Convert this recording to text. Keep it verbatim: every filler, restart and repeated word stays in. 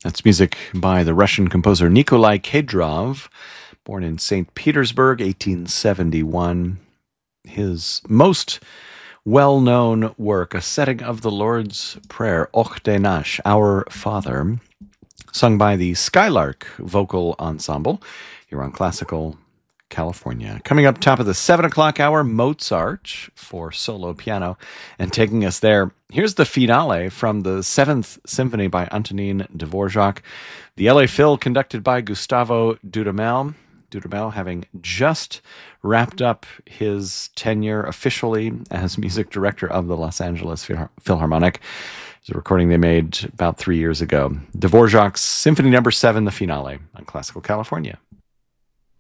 That's music by the Russian composer Nikolai Kedrov, born in Saint Petersburg, eighteen seventy-one. His most well-known work, a setting of the Lord's Prayer, Ochte Nash, Our Father, sung by the Skylark Vocal Ensemble here on Classical California. Coming up top of the seven o'clock hour, Mozart for solo piano. And taking us there, here's the finale from the Seventh Symphony by Antonin Dvorak. The L A Phil conducted by Gustavo Dudamel. Dudamel having just wrapped up his tenure officially as music director of the Los Angeles Philharmonic. It's a recording they made about three years ago. Dvorak's Symphony Number Seven, the finale on Classical California.